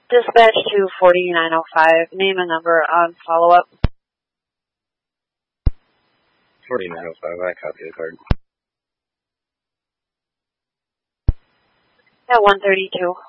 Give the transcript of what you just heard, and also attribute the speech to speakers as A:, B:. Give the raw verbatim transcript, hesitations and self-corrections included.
A: Dispatch to forty-nine oh five. Name and number on follow-up.
B: forty-nine oh five, I copy the card.
A: At one thirty-two.